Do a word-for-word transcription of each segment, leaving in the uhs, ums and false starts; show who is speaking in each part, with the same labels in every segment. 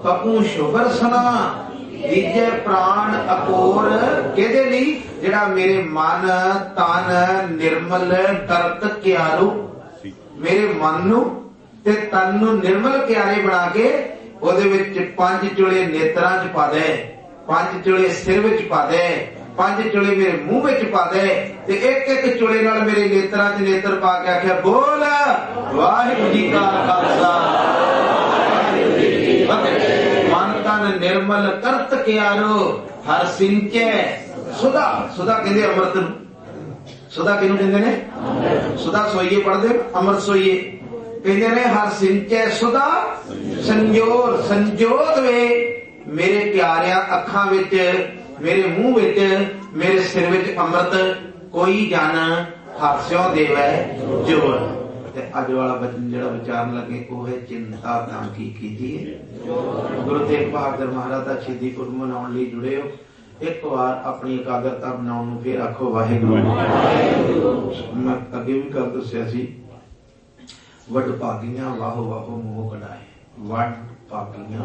Speaker 1: पकू sugar सना दीजे प्राण acore कहदे नहीं जिहड़ा मेरे मन तन निर्मल करत क्यारू मेरे मन नू ते तन नू निर्मल क्यारे बना के ओदे विच पंज चुले नेत्रां च पा दे पंज चुले सिर विच पा दे पंज चुले मेरे मुंह विच पा दे ते एक एक चुले नाल मेरे नेत्रां च नेत्र पा के आख्या बोल वाहिगुरू जी का खालसा वाहिगुरू जी की फतेह। मन तन निर्मल करत क्यारो हर सिंचे सुधा सुधा कहंदे अमृत नूं सुधा किहनूं कहंदे ने सुधा सोईए पढ़दे अमृत सोईए कहंदे ने हर सिंचे सुधा संजोर संजोत वे मेरे प्यारिया अखां विच मेरे मुंह विच मेरे सिर विच अमृत कोई जन हास्यों देवै जोर। ते अज वाला बचन जिहड़ा विचारन लगे वो है चिंता तां की कीती है। गुरु तेग बहादुर महाराज दा शहीदी पुरब मनाउण लई जुड़े हो एक बार अपनी एकाग्रता बनाउण नूं फिर आखो वाहिगुरू। मैं अगे भी गल दस्सिया सी वड भागियां वाहो वाहो मोह कढाए वड भागियां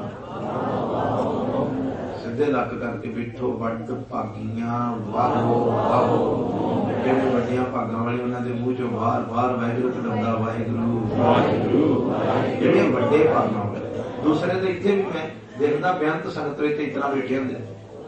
Speaker 1: सीधे लक करके बैठो वड भागियां वाहो वाहो जिहड़े वड्डियां भागां वाले उन्हां दे मूंह चों बाहर बाहर वाहिगुरू कढाउंदा वाहिगुरू वाहिगुरू जिहड़े वड्डे भागां वाले दूसरे तो इत्थे भी मैं देखदा बेअंत संगत विच इतना बैठे हुंदे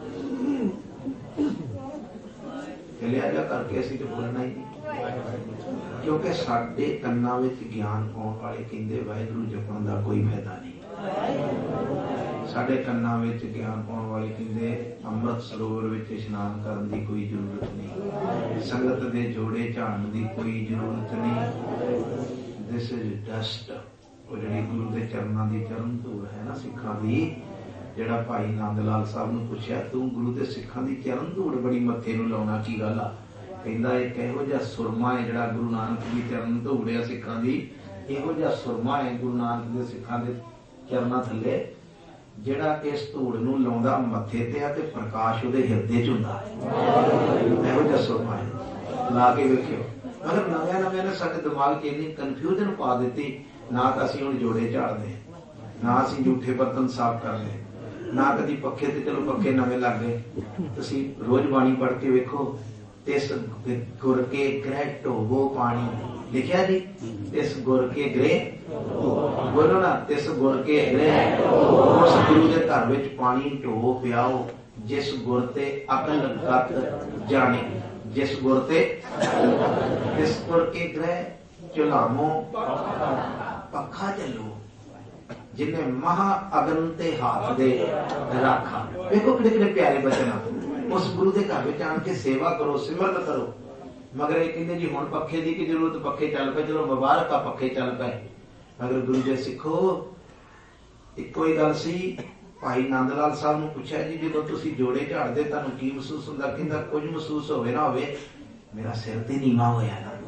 Speaker 1: लिहाजा करके असीं ते बोलना ही नहीं क्योंकि साडे कन्नां विच ज्ञान पाउण वाले कहंदे वाहिगुरू जपण दा कोई फायदा नहीं। साडे कन्नां विच ज्ञान पाउण वाले कहंदे अमृत सरोवर विच इशनान करन दी कोई जरूरत नहीं संगत दे जोड़े झाड़न दी कोई जरूरत नहीं। दिस इज डस्ट वो जिहड़ी गुरु दे चरनां दी चरण धूड़ है ना सिखां दी जिहड़ा भाई नंद लाल साहब नूं पुछया तू गुरु दे सिखां दी चरण धूड़ बड़ी मत्थे नूं लाउणा की गल आ कहंदा एक इहो जिहा सुरमा है जिहड़ा गुरु नानक दी चरण धूड़ आ सिखां दी इहो जिहा सुरमा है गुरु नानक दे सिखां दे चरनां थल्ले जिहड़ा इस धूड़ नूं लाउंदा मत्थे ते आ ते प्रकाश उहदे हिरदे च हुंदा इहो जिहा सुरमा है ला के वेखियो। मगर नव्या नव्या ने साडे दिमाग च इन्नी कन्फ्यूजन पा दित्ती ना तां असीं हुण जोड़े झाड़दे ना असीं झूठे बर्तन साफ करदे ना कदी पखे ते चलो पखे नवे लग गए तुसीं रोज बाणी पढ़ के वेखो तिस गुर के ग्रह ढोवो पानी लिखिया जी तिस गुर के ग्रह बोलो ना तिस गुर के ग्रह उस गुरु के घर विच पानी ढो पियाओ जिस गुर ते अकल गत जाने जिस गुर ते तिस गुर के ग्रह चुलामो पखा चलो जिन्हें महा अगन ते हाथ दे रखा। देखो कितने कितने प्यारे बचन उस गुरु के घर में आन के सेवा करो सिमरन करो मगर ये कहते जी हुण पखे की जरूरत पखे चल पे चलो मुबारक आ पखे चल पे मगर गुरु जी सिखो इको ही गल सी भाई नंद लाल साहब ने पूछा जी जो तुसीं जोड़े झाड़दे तुहानूं की महसूस हुंदा कहंदा कुछ महसूस होवे ना होवे मेरा सिर ते नीवा होया ना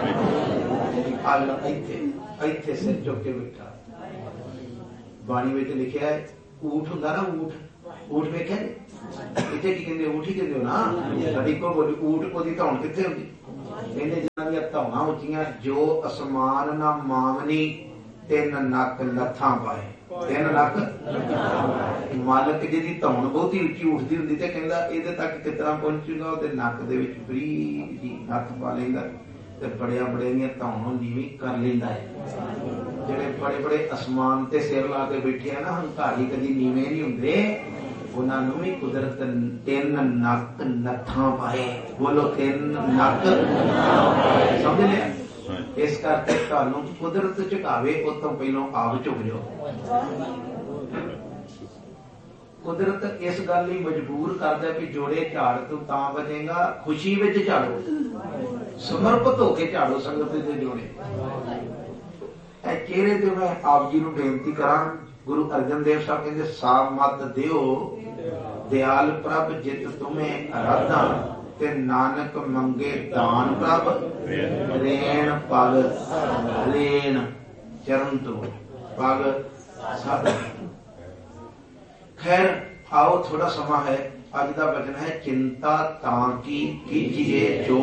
Speaker 1: अल इत्थे इत्थे सिर चुक के बैठा बाणी में लिखा है ऊठ हुंदा ना ऊठ ऊठ वेख्या इत्थे की कहंदे ऊठ ही कहंदे हो ना साडी को बोली ऊठ ओदी धौण कित्थे हुंदी कहंदे जिन्हां दी धौणां उच्चियां जो असमान ना मावनी तिन नक लथां पाए तिन नक मालक जी दी धौण बहुती उच्ची उठदी हुंदी ते कहंदा इहदे तक कितना पहुंचूगा ओहदे नक दे विच बरीक जी हत्थ पा लैंदा ते बड़िया बड़िया धौण नीवी कर लैंदा है। जिहड़े बड़े बड़े आसमान ते सिर ला के बैठे हैं ना हंकारी कदी नीवे नहीं हुंदे उन्हां नूं भी कुदरत तिन नक नथां पाए बोलो तिन नक समझ लिया। इस करके तुहानूं कुदरत झुकावे उस तों पहलों आप झुक जाओ। कुदरत इस गल लई मजबूर करदा कि जोड़े झाड़ तू तां बचेगा खुशी विच झाड़ो समर्पित होके झाड़ो संगत दे जोड़े। चेहरे ते मैं आप जी नूं बेनती करा गुरु अर्जन देव साहब कहंदे साफ मत दिओ दयाल प्रभ जित तुम्हें आराधा ते नानक मंगे दान प्रभ रेण पग रेण चरण तो पग सद। खैर आओ थोड़ा समा है अज का वचन है चिंता तां की कीजिए जो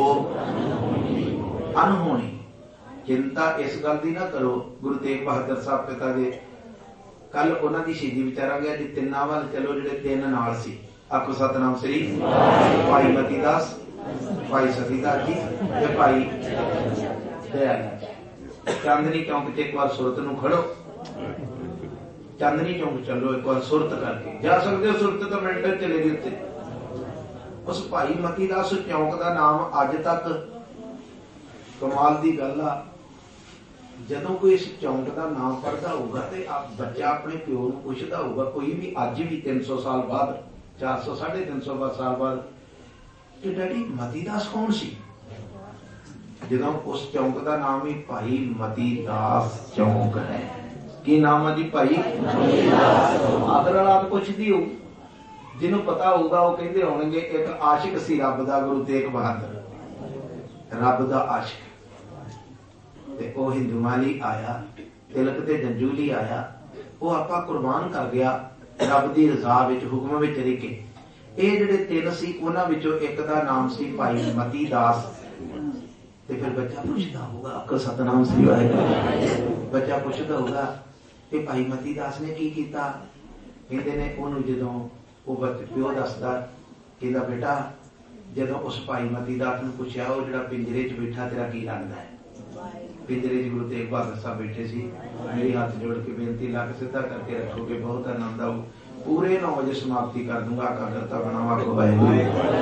Speaker 1: अनहोनी। चिंता इस गल की ना करो गुरु तेग बहादुर साहब पिता दे कल उन्हां दी शहीदी विचारांगे। अज तिन्नां वल चलो जिहड़े तीन नाल सी। आखो सतनाम श्री। भाई मती दास, भाई सतीदास जी ते भाई दयाल। चांदनी चौक च एक बार सुरत नूं खड़ो, चांदनी चौक चलो एक बार सुरत करके जा सकते हो। सुरत तो मिनट चले गए उत्ते। उस भाई मती दास चौक का नाम अज तक कमाल की गल आ। जदों कोई इस चौंक का नाम पढ़ता होगा तो आप बच्चा अपने प्यो को पूछता होगा, कोई भी अज भी तीन सौ साल बाद, चार सौ साढ़े तीन सौ साल बाद, कि डैडी मती दास कौन सी? जदों उस चौंक का नाम ही भाई मती दास चौंक है। की नाम है जी? भाई आदर आप पुछदी हो, जिन्हों पता होगा वो कहते होंगे एक आशिक सी रब दा, गुरु तेग बहादुर, रब दा आशिक। ते ओ हिंदुआं लई आया, तिलक ते जंजू लई आया, वो आपा कुर्बान कर गया रब दी रजा विच, हुक्म विच रह के। ये जिहड़े तीन सी उन्हां विचों एक दा नाम सी भाई मती दास। ते फिर बच्चा पुछदा होगा, अक सतनाम श्री वाहिगुरू। बच्चा पुछदा होगा कि भाई मती दास ने की कीता? कहंदे ने ओनू जदों वो प्यो दसदा, कहंदा बेटा जदों उस भाई मती दास नूं पुछया, वो जिहड़ा पिंजरे च बैठा तेरा की लगदा है? पिंजरे च गुरु तेग बहादुर साहब बैठे सी। मेरी हाथ जोड़ के बेनती लग सीधा करके रखोगे, बहुत आनंद आऊ। पूरे नौ बजे समाप्ति कर दूंगा। एकाग्रता बनावा को वाहिगुरू।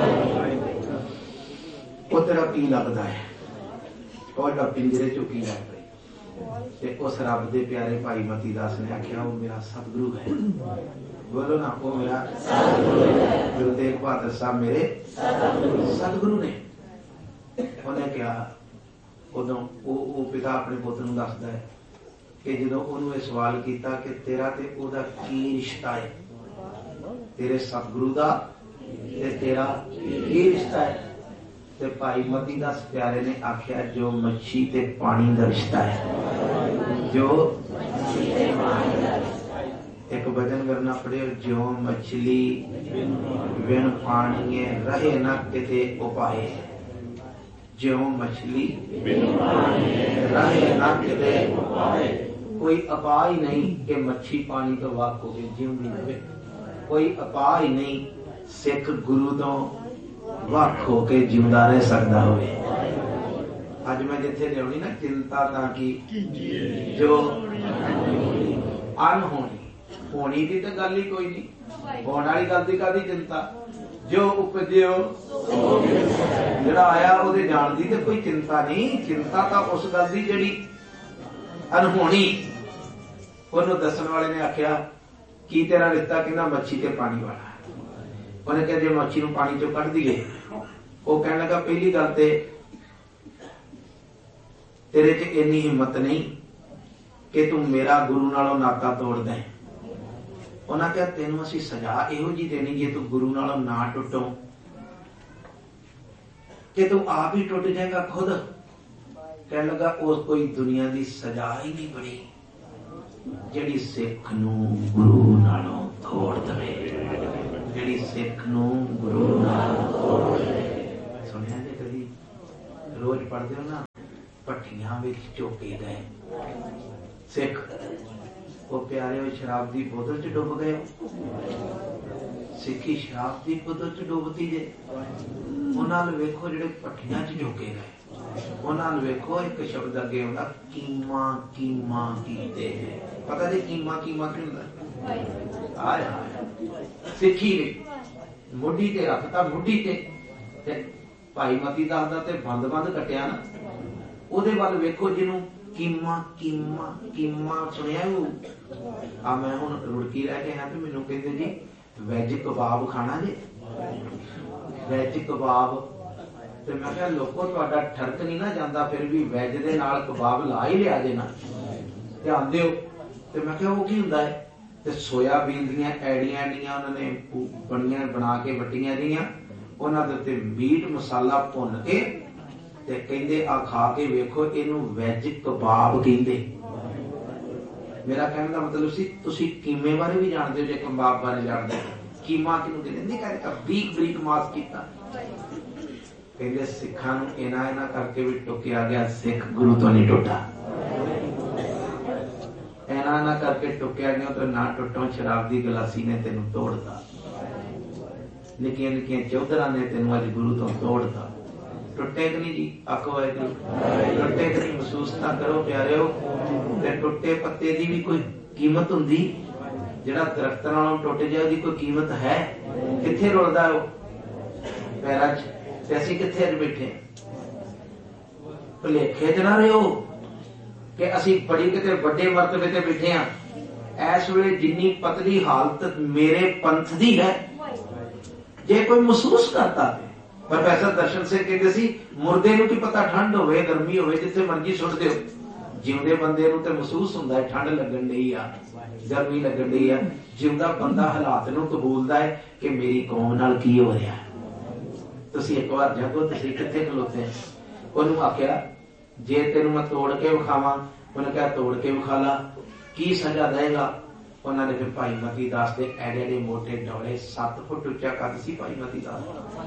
Speaker 1: वो तेरा की लगदा है? और जिहड़ा पिंजरे चों की लगदा है? ते उस रब दे प्यारे भाई मती दास ने आख्या, वो मेरा सतगुरु है। बोलो ना, वो मेरा गुरु तेग बहादुर साहब मेरे सतगुरु ने। उन्हें कहा, उदों वो पिता अपने पुत्र नूं दसदा है कि जदों उहनूं इह सवाल कीता कि तेरा ते ओहदा की रिश्ता है, तेरे सतगुरु दा ते तेरा की रिश्ता है? ते भाई मती दास प्यारे ने आख्या, जो मच्छी ते पानी दा रिश्ता है। जो एक भजन करना पड़े, जो मछली बिन पानी रहे न किते उपाय। जो मछली रहे ना किते, कोई उपाय नहीं कि मच्छी पानी तो वाक हो गई जीवनी रहे। कोई उपाय नहीं सिख गुरु तो वाक होके जिंदा रह सकता हो। अज मैं जिथे लियानी ना, चिंता ताकि जो अनहोनी, होनी की तो गल ही कोई नहीं, होने वाली गल की काहदी चिंता? जो उपजियो जिहड़ा आया उहदे जाण दी ते कोई चिंता नहीं। चिंता तो उस गल दी जिहड़ी अनहोनी। उहनूं दस्सण वाले ने आख्या, की तेरा रिश्ता? कहंदा मच्छी ते पानी वाला। उहने कहा, जे मच्छी नूं पानी चों कढ दईए। वो कहण लगा, पहली गल ते तेरे च इन्नी हिम्मत नहीं कि तू मेरा गुरु नालों नाता तोड़ दें। उन्हें कहा, तेनों असीं सजा इहो जी देनी जे तू गुरु नालों ना टुटो, कि तू आप ही टुट जाएगा खुद। कहने लगा, उस कोई दुनिया की सजा ही नहीं बनी जिहड़ी सिख नूं गुरु नालों तोड़ दवे, जिहड़ी सिख नूं गुरु नालों तोड़ दवे। सुनिया जे कदी? रोज पढ़दे हो ना, भट्ठियां विच झोके गए सिख, वो प्यारे हो शराब की बोतल च डुब गए। सिखी शराब की बोतल च डुबती जे। उन्होंने वेखो जिहड़े भट्ठियां च झोके गए, उन्होंने वेखो एक शब्द अगे आउंदा, कीमा कीमा कीते। पता जी कीमा कीमा की हुंदा? आया सिखी ने मुड्ढी ते रखता, मुड्ढी ते भाई मती दास दा ते बंद बंद कटिया ना, उहदे वल वेखो जिन्हों कीमा कीमा कीमा सुनिया। आ मैं हुण रुड़की रह के आया, तो मैनूं कहंदे जी वैज कबाब खाना जे, वैज कबाब। ते मैं कहा, लोको तुहाडा ठरक नहीं ना जांदा, फिर भी वैज दे नाल कबाब ला ही लिया जे ना, ध्यान दिओ। ते मैं कहा, वो की हुंदा है? ते सोयाबीन दीयां ऐड़ियां ऐड़ियां उन्होंने बणियां बना के वट्टियां जिहियां, उन्हां दे उत्ते मीट मसाला भुन के ते कहंदे, आ खा के वेखो, इहनूं वैज कबाब कहंदे। मेरा कहने का मतलब सी, तुसीं कीमे बारे भी जानते हो, जे कबाब बारे जानते हो? कीमा किहनूं कहंदे? नहीं कहंदे बरीक बरीक मास कीता। कहंदे सिखां नूं इना इना करके भी टुकिया गया, सिख गुरु तो नहीं टुटा। इना ना ना करके टुकया नहीं तो ना टुटों शराब की गिलासी ने तेन तोड़ता, निक्कियां निक्कियां चौधरां ने तेन अज गुरु तो तोड़ता। टुटे कि नहीं जी? आखो वाहिगुरू। टुटे कि नहीं? महसूस ना करो प्यारिओ। ते टुटे पत्ते की भी कोई कीमत हुंदी? जिहड़ा दरख्तां नालों टुट जाए उसदी कोई कीमत है? कित्थे रुलदा है पैरां च? ते असीं कित्थे अज बैठे? भुलेखे च ना रहिओ कि असीं बड़ी किते वड्डे मरतबे ते बैठे हां। इस वेले जिन्नी पतली हालत मेरे पंथ दी है, जे कोई महसूस करता है, प्रोफैसर दर्शन सिंह कहते सी मुर्दे नूं की पता ठंड होवे गर्मी होवे जिथे मर्जी सुट दिओ, जिउंदे बंदे नूं ते महसूस हुंदा है ठंड लगन डई आ गर्मी लगन डई आ। जिउंदा बंदा हालात नूं कबूलदा है कि मेरी कौम नाल की हो रिहा। तुसीं एक बार जागो, तुसीं कित्थे खलोते हैं? ओनूं आखिया जे तेनूं मैं तोड़ के विखावां, उन्हें कहा तोड़ के विखा ला, की सजा देगा? उन्होंने फिर भाई मती दास के एडे एडे मोटे डोले, सत्त फुट उच्चा कद सी भाई मती दास,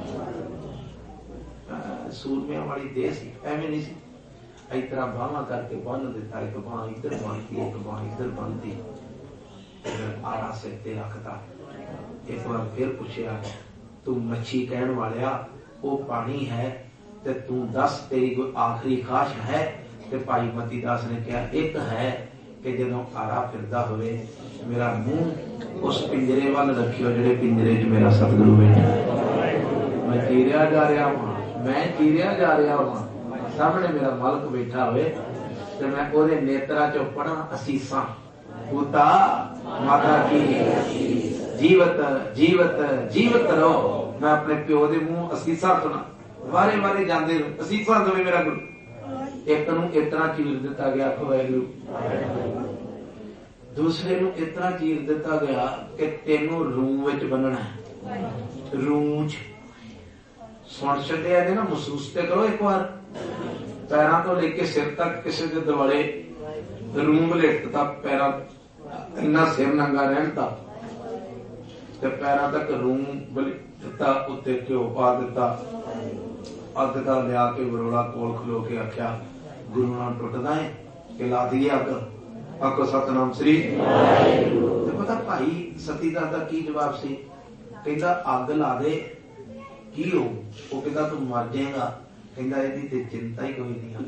Speaker 1: सूरमिया वाली देह सी, एवं नहीं सी। इस तरह बाहां करके बन दिता, एक बांह इधर बनती एक बांह इधर बनती, आड़ा सिर ते रखता। एक बार फिर पूछया तू मच्छी कहण वालिया वो पानी है ते तू दस तेरी कोई आखिरी ख्वाहिश है? ते भाई मती दास ने कहा एक है कि जदों आरा फिरदा होवे मेरा मुंह उस पिंजरे वाल रखियो जिहड़े पिंजरे च मेरा सतगुरु बैठा। मैं चीरिया जा रहा हां, मैं चीरिया जा रहा हां, सामने मेरा मालक बैठा होवे ते मैं ओदे नेत्रा चों पढ़ा असीसां, पूता माता की जीवत जीवत जीवत रहो। मैं अपने प्यो दे मुंह असीसां सुना, वारे वारे जांदे असीसां देवे मेरा गुरु। एक नूं इतना चीर दिता गया वाहिगुरू, दूसरे नूं इतना चीर दिता गया कि तेनों रूम विच बनना है। रूम च सुन छड्डिया ने ना, महसूस ते करो एक बार। पैरां तो लेके सिर तक किसी दे दुआले रूम वलेटता, पैरां इन्ना सिर नंगा रहता ते पैरां तक रूम वलेटता, उत्ते घ्यो पा दिता, अग का लिया के बरोड़ा कोल खलो के आख्या गुरु नाल टुटदा है कि ला दिए अग? आखो सतनाम श्री। ते पता भाई सतीदास दा की जवाब सी? कहंदा अग ला दे की हो? वो कहंदा तू मर जाएगा। कहंदा इहदी ते चिंता ही कोई नहीं,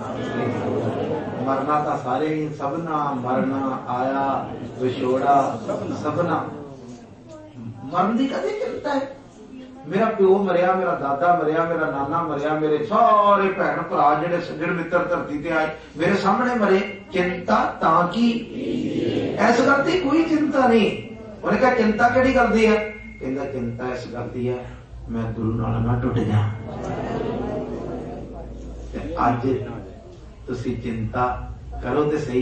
Speaker 1: मरना तां सारे ही, सबना मरना आया विछोड़ा सबना, मरन दी कदी चिंता है? मेरा प्यो मरिया, मेरा दादा मरिया, मेरा नाना मरिया, मेरे सारे भैन भरा जिहड़े सज्जण मित्र धरती ते आए मेरे सामने मरे, चिंता तां की? इस गल दी कोई चिंता नहीं। उन्हें कहा चिंता किहड़ी गल दी है? कहंदा चिंता इस गल दी है मैं गुरु नाल ना टुट जा। अज तुसीं चिंता करो ते सही।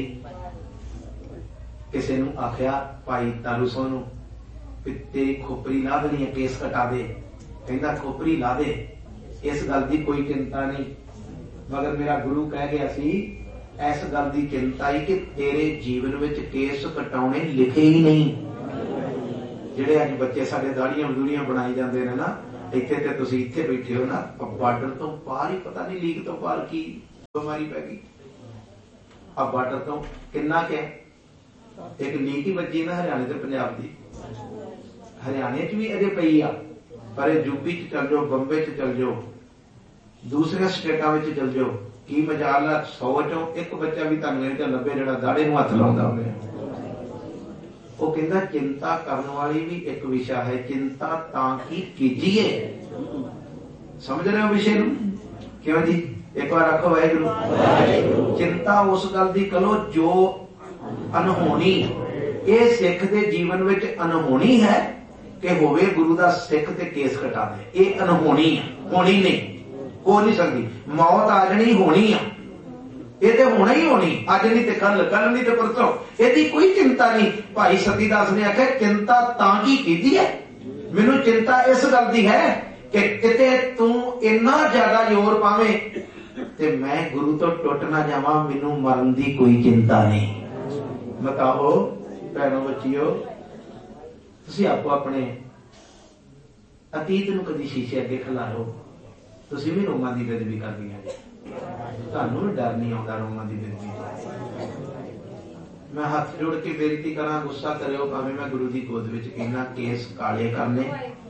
Speaker 1: किसी नूं आख्या भाई तारू सोनू तेरी खोपरी ला देनी है, केस कटा दे। कहंदा खोपरी ला दे, इस गल की कोई चिंता नहीं, मगर मेरा गुरु कह गया सी इस गल की चिंता ही कि तेरे जीवन में केस कटाने लिखे ही नहीं। जिहड़े अज बच्चे साडे दाड़ियां दूड़ियां बनाई जाते हैं ना, इत्थे ते तुसीं इत्थे बैठे हो ना, बार्डर तो पार ही पता नहीं लीक तो पार की बीमारी पै गई। अब बार्डर तो किन्ना क्या एक लीक ही बची ना हरियाणे ते पंजाब की, हरियाणे च भी अजे पई आ, पर यूपी च चल जाओ, बंबे च चल जाओ, दूसरे स्टेटां विच चल जाओ, की मजाल आ सौ चों एक बच्चा भी तुहानूं इह च लभे जिहड़ा दाड़े नूं हत्थ लाउंदा होवे। वो कहंदा चिंता करने वाली भी एक विषय है, चिंता तां की कीजिए। समझ रहे हो विषय नूं? क्यों जी? एक बार आखो वाहिगुरू। चिंता उस गल दी करो जो अनहोनी, ये सिख दे जीवन विच अनहोनी है कि होवे गुरु दा सिख ते केस कटा दे, ये अनहोनी है, होनी नहीं, हो नहीं सकती। मौत आ जानी होनी है, ये तो होना ही होनी, अज नहीं तो कल, कल नहीं तो परसों, यदि कोई चिंता नहीं। भाई सतीदास ने आख्या चिंता तां की कीती है, मैनू चिंता इस गल दी है कि किते तू इन्ना ज्यादा जोर पावे ते मैं गुरु तो टुट ना जावां, मैनू मरन दी कोई चिंता नहीं। बताओ भैनों बच्चियो, तुसीं आपो अपने अतीत नूं कदी शीशे अगे खिलारो, तुसीं भी रोमां दी बेदबी करदीआं जी, ਤੁਹਾਨੂੰ ਡਰ ਨਹੀਂ ਆਉਂਦਾ ਰੋਮਾਂ ਦੀ ਬੇਦਬੀ। मैं हाथ जोड़ के बेनती करा, गुस्सा करो भावें मैं गुरु की गोद विच कहना, केस काले करने,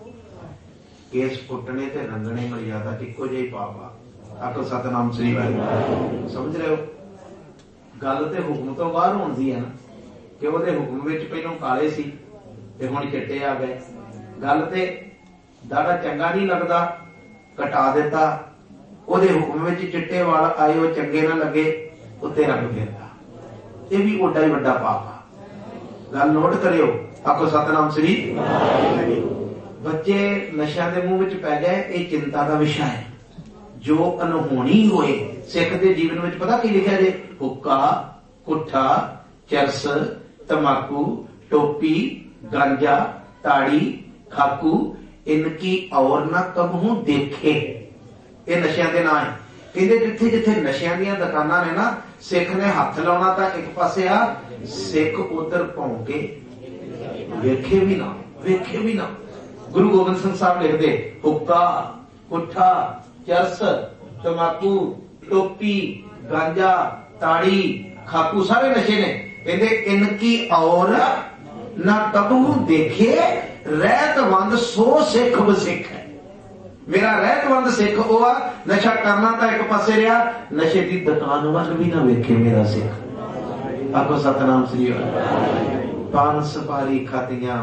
Speaker 1: केस पुटने ते रंगने मर्यादा इको जिही पाप आ। आखो सतनाम श्री वाहिगुरू। समझ रहे हो? गल ते हुक्म तो बाहर होंदी है ना, कि वो हुक्म विच पहलों काले सी ते हुण चिट्टे आ गए। गल ते दाड़ा चंगा नहीं लगता, कटा दिता, ओदे हुक्म विच चिट्टे वाल आए, वो चंगे ना लगे, उत्ते रंग फेरता। ये भी ओडा ही वड्डा पाप आ। गल नोट करियो। आखो सतनाम श्री। बच्चे नशा के मुंह पै गए, ये चिंता का विषय है। जो अनहोनी होए सिख के जीवन में पता की लिखा जे, हुक्का, कुट्ठा, चरस, तमाकू, टोपी, गांजा, ताड़ी, खाकू, इनकी और ना कबहू देखे। ये नशिया के ना है। कहते जिथे जिथे नशिया दी दुकाना ने ना, सिख ने हाथ लाना तो एक पासे आ, सिख उधर भौंके वेखे भी ना, वेखे भी ना। गुरु गोबिंद सिंह साहब लिखते, हुक्का, कुट्ठा, चरस, तमाकू, टोपी, गांजा, ताड़ी, खाकू सारे नशे ने। कहते इनकी और ना कबू देखे, रहतवंद सो सिख बसिख है। मेरा रहतवंद सिख वो आ, नशा करना तो एक पासे रहा, नशे की दुकान वाल भी ना वेखे मेरा सिख। आखो सतनाम श्री वाहिगुरू। पान सुपारी खातियां,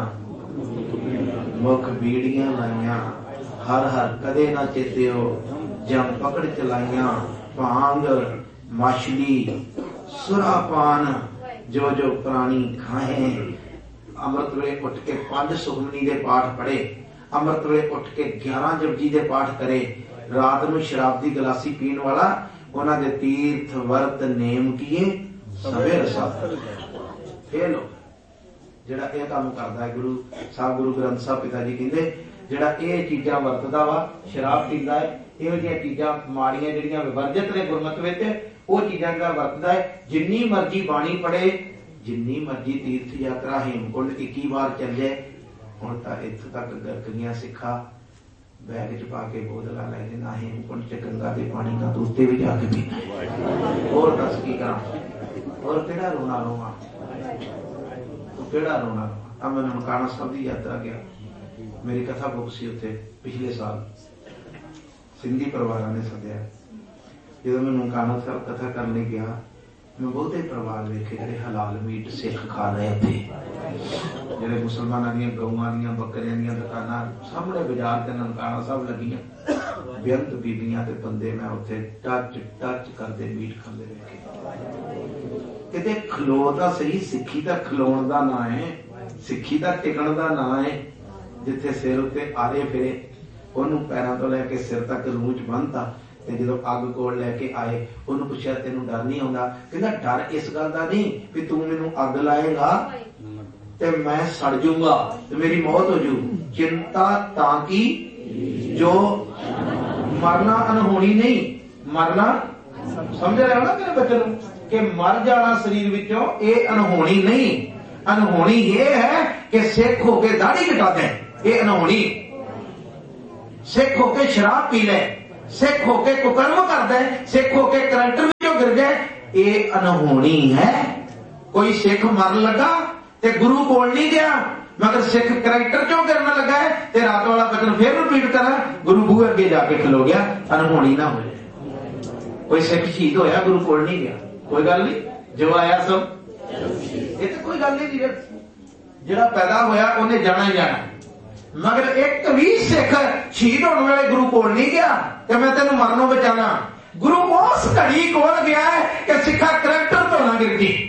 Speaker 1: मुख बीड़ियां लाइया, हर हर कदे ना चेत्यो, जम पकड़ चलाइया, भांग, मछली, सुरापान, जो जो प्राणी खाए। अमृत वेले उठ के पांच सुखमनी दे पाठ पढ़े, अमृत वेले उठ के ग्यारह जपजी दे पाठ करे, रात नूं शराब दी गलासी पीण वाला उन्हां दे तीर्थ वर्त नेम किए सवेर साथ। फिर लो जिहड़ा इह काम करदा है, गुरु साहब गुरु ग्रंथ साहब पिता जी कहंदे, जिहड़ा इह चीजां वरतदा वा, शराब पींदा है, इहो जिहियां चीजां माड़ियां जिहड़ियां विवर्जित ने गुरमत विच, ओह चीजां दा वरतदा है। जिन्नी मर्जी बाणी पढ़े, जिन्नी मर्जी तीर्थ यात्रा हेमकुंड इक्की बार चल जाए, हुण तां इत्थों तक गरकियां सिखा बैग च पा के बोतलां लै देना, हेमकुंड च गंगा दे पानी का उत्ते भी जाके पीना। होर दस की करां? होर किहड़ा रोना रोवां? किहड़ा रोना रोवां? मैं ननकाना साहब की यात्रा गया, मेरी कथा बुक सी उत्थे पिछले साल, सिंधी परिवार ने सद्या। जो मैं ननकाना साहब कथा करने गया, मैं बहुते परिवार देखे जिहड़े हलाल मीट सिख खा रहे थे, जिहड़े मुसलमानां दीयां गऊआं दीयां बकरियां दीयां दुकानां सामने बाजार ते ननकाना साहब लगियां, बेअंत बीबियां ते बंदे मैं उत्थे टच टच करदे मीट खांदे देखे। किते खलो तां सही, सिक्खी तां खलोण दा ना है, सिक्खी तां टिकण दा ना है। जिथे सिर उत्ते आरे फिरे, ओनू पैरां तो लैके सिर तक रूह च बन्नता, ते जदों अग कोल लैके आए, ओनू पुछया तैनू डर नहीं आउंदा? कहंदा डर इस गल दा नहीं भी तू मैनू अग लाएगा ते मैं सड़ जूंगा ते मेरी मौत हो जू, चिंता ताकि जो मरना अनहोनी नहीं, मरना समझ रहे हो ना मेरे बच्चे नू, कि मर जाना शरीर विचों ये अनहोनी नहीं। अनहोनी ये है कि सिख होके दाढ़ी कटा दे, ये अनहोनी। सिख होके शराब पी ले, सिख होके कुकर्म कर दे, सिख होके करंटर विचों गिर जाए, ये अनहोनी है। कोई सिख मरन लगा ते गुरु कोल नहीं गया, मगर सिख करैक्टर चो गिरन लगा है, ते रात वाला बचन फिर रिपीट करा, गुरु बूहे अगे जाके खलो गया, अनहोनी ना हो जाए। कोई सिख शहीद होया, गुरु कोल नहीं गया, कोई गल नहीं, जो आया सब ये तो कोई गल नहीं। जिहड़ा पैदा होया उन्हें जाना ही जाना, मगर एक भी सिख शहीद होने वाले गुरु कोल नहीं गया कि मैं तेन मरनों बचाना। गुरु उस घड़ी कोल गया है कि सिखा करैक्टर तो ना गिर गई।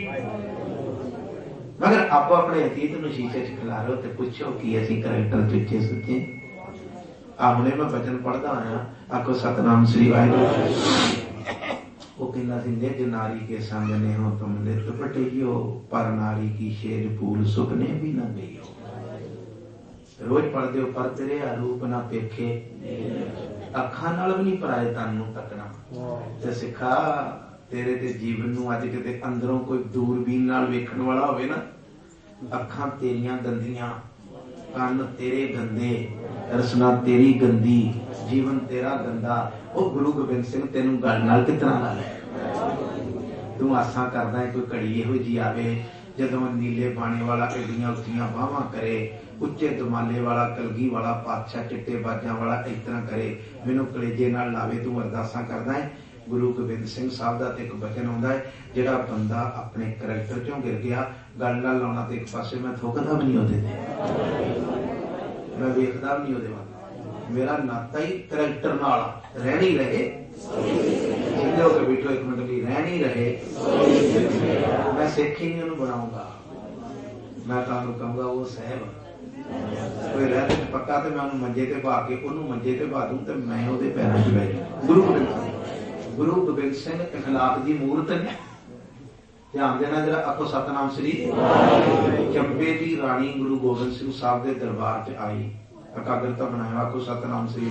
Speaker 1: मगर आप अपने अतीत में शीशे च खिलारो तो पूछो कि असी करैक्टर चुचे सुचे। हमने मैं वचन पढ़ता आया, आखो सतनाम श्री वाहिगुरू। वो कहना सिंह जो नारी के सामने हो तुम नित पटेगियो, पर नारी की शेर फूल सुपने भी न गई हो। रोज पढ़ते हो, पर तेरे रूप ना पेखे, अखा नाल भी नहीं पराए तन नूं तकना। ते सिखा तेरे ते जीवन नूं अज किते अंदरों कोई दूरबीन नाल वेखण वाला होवे ना, अखां तेरियां गंदियां, कान तेरे गंदे, रसना तेरी गंदी, जीवन तेरा गंदा, वो गुरु गोबिंद सिंह तेनू गल नाल कितना ला लै। तू आसा करदा है कोई घड़ी इहो जी आवे जदों नीले बाणे वाला एडियां उच्चियां बाहां करे, उच्चे दमाले वाला कलगी वाला पातशाह चिट्टे बाजां वाला इस तरह करे, मैनूं कलेजे नाल लावे तूं अरदासां करदा है। गुरु गोबिंद सिंह साहब का एक वचन आउंदा है, जिहड़ा बंदा अपने करैक्टर चों गिर गया, गल नाल लाउणा ते एक पासे मैं थोकदा भी नहीं उहदे ते, मैं वेखदा भी नहीं उहदे वाल। मेरा नाता ही करैक्टर नाल रहनी रहे, सीधे होकर बैठो एक मिनट भी, रहनी रहे, मैं सिख ही नहीं उहनूं बनाऊंगा। मैं तुहानूं कहूंगा वो साहब कोई रहते पक्का तो मैं उन्होंने मंजे ते पा के उन्होंने मंजे ते पा दूं तो मैं उहदे पैरां 'च बैठ जाऊं। गुरु गोबिंद सिंह गुरु गोबिंद सिंह इखलाक की मूर्त ने। ध्यान देना जरा, आखो सतनाम श्री। चंबे की राणी गुरु गोबिंद सिंह साहब के दरबार च आई, एकाग्रता बनाया, आखो सतनाम श्री।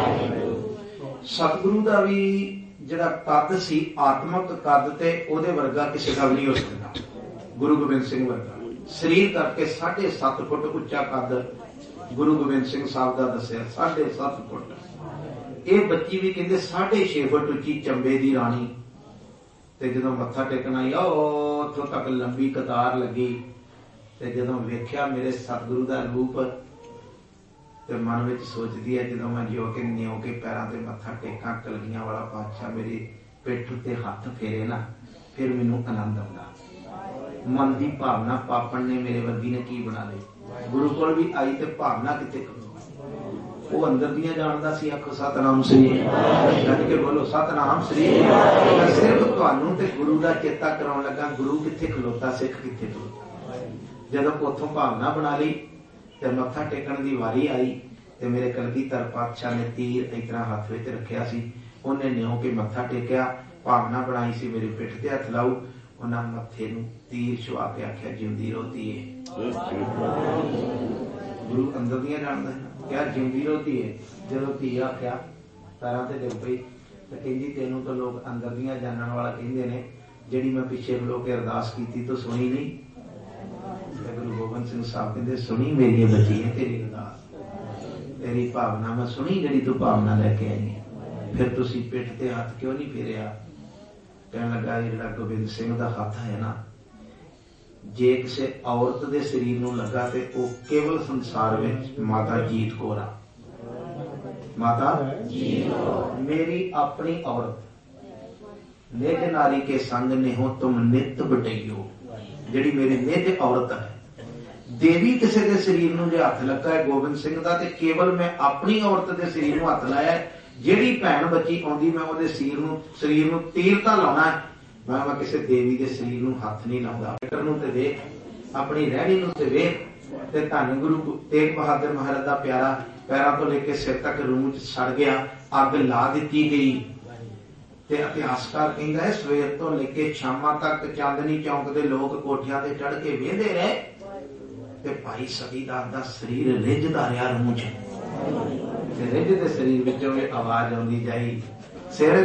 Speaker 1: सतगुरु का भी जिहड़ा कद सी आत्मक कद ते ओहदे वर्गा किसी का भी नहीं हो सकता। गुरु गोबिंद सिंह वर्गा शरीर करके साढ़े सत्त फुट उच्चा कद गुरु गोबिंद सिंह साहब का दसिया, साढ़े सत्त फुट। ये बच्ची भी कहते साढ़े छे फुट उच्ची चंबे की राणी। ते जदों मत्था टेकन आई, उथों तक लंबी कतार लगी, ते जदों वेख्या मेरे सतगुरु का रूप, ते मन में सोचती है जदों मैं जो के न्यो के पैरों ते मत्था टेका, कलगियां वाला पातशाह मेरी पिठ ते हथ फेरे ना, फिर मैनूं आनंद आउंदा। मन की भावना पापन ने मेरे वर्गी ने की बना ली। गुरु कोल भी आई ते भावना किते करो, वो अंदर दियां जानदा सी। आखो सतनाम श्री। कह के बोलो सतनाम श्री। मैं सिर्फ तुहानूं ते गुरु का चेता कराउण लगा, गुरु कित्थे खलोता, सिख कित्थे खलोता। जदों उथों भावना बना ली ते मत्था टेकण दी वारी आई, ते मेरे कलगीधर पातशाह ने तीर इस तरह हाथ विच रखिया सी, उन्हें न्यों के मत्था टेकिया, भावना बनाई सी मेरी पिठ ते हथ लाऊ, उन्हां मत्थे नूं तीर छुआ के आख्या जिंदी रोती है। गुरु अंदर दियां जानदा है, क्या जिंदी रोती है। जदों धी आख्या पैरां ते डिग पई, ते कहंदी तैनूं तो लोग अंदर दियां जानण वाला कहंदे ने, जिहड़ी मैं पिछे खलो के अरदास कीती तो सुनी नहीं। गुरु गोबिंद सिंह साहब कहंदे सुनी मेरी बची है तेरी अरदास, तेरी भावना मैं सुनी जिहड़ी तू भावना लैके आई है। फिर तुसीं पिठ ते हथ क्यों नहीं फेरिया। कहण लगा जिहड़ा गोबिंद सिंह दा हथ है ना, जे किसी औरत के शरीर नूं लगा ते ओ केवल संसार विच माता जीत कौर आ। माता मेरी अपनी औरत, निज नारी के संग नेहो तुम नित बटइयो, जिहड़ी मेरी निज औरत है। देवी किसी के शरीर नूं जे हथ लगा है गोबिंद सिंह दा, ते केवल मैं अपनी औरत के शरीर नूं हथ लाया है। जिहड़ी भैण बच्ची आउंदी मैं उहदे शरीर नूं शरीर नूं तीर तां लाउणा है, मैं मैं किसी देवी के शरीर नूं हथ नहीं लाउंदा। फिकर नूं ते वेख, अपनी रहणी नूं ते वेख, ते धन गुरु तेग बहादुर महाराज दा प्यारा पैरों तो लेके सिर तक रूह च सड़ गया, अग ला दी गई। ते इतिहासकार कहंदा है सवेर तो लेके शामां तक चांदनी चौक दे लोग कोठियां ते चढ़ के वेंदे रहे, ते भाई सतीदास दा शरीर रिझदा रहा रूह च। रिझ दे शरीर विचों आवाज आउंदी जाई, सिर